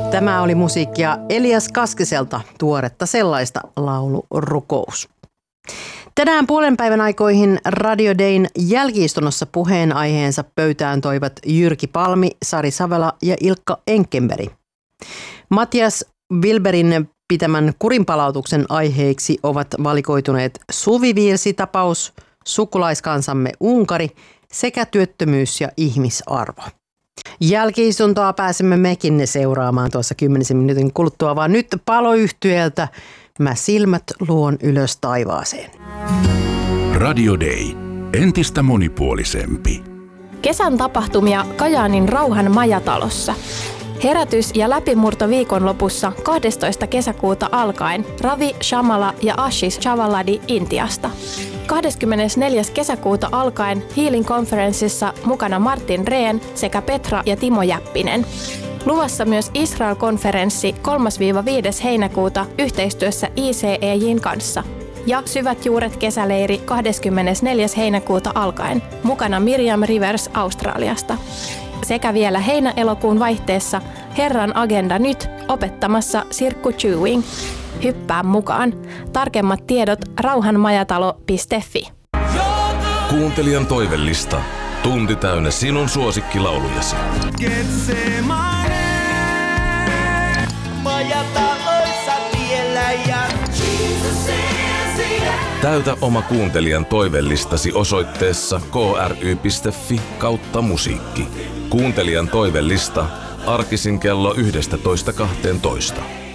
Tämä oli musiikkia Elias Kaskiselta, tuoretta sellaista, laulurukous. Tänään puolen päivän aikoihin Radio Dayn jälki-istunnossa puheenaiheensa pöytään toivat Jyrki Palmi, Sari Savela ja Ilkka Enkenberg. Matias Wilberin pitämän kurinpalautuksen aiheiksi ovat valikoituneet suvivirsitapaus, sukulaiskansamme Unkari sekä työttömyys ja ihmisarvo. Jälki-istuntoa pääsemme mekin seuraamaan tuossa 10 minuutin kuluttua, vaan nyt Paloyhtyeltä Mä silmät luon ylös taivaaseen. Radio Day. Entistä monipuolisempi. Kesän tapahtumia Kajaanin Rauhan majatalossa. Herätys- ja läpimurto viikonlopussa 12. kesäkuuta alkaen Ravi Shamala ja Ashish Chavaladi Intiasta. 24. kesäkuuta alkaen Healing Conferenceissa mukana Martin Rehn sekä Petra ja Timo Jäppinen. Luvassa myös Israel-konferenssi 3-5. heinäkuuta yhteistyössä ICEJ:n kanssa. Ja Syvät juuret kesäleiri 24. heinäkuuta alkaen. Mukana Miriam Rivers Australiasta. Sekä vielä heinä-elokuun vaihteessa Herran agenda nyt opettamassa Sirkku Chewing. Hyppää mukaan. Tarkemmat tiedot rauhanmajatalo.fi. Kuuntelijan toivellista. Tunti täynnä sinun suosikkilaulujasi. Täytä oma kuuntelijan toivellistasi osoitteessa kry.fi/musiikki. Kuuntelijan toivellista arkisin kello 11.12.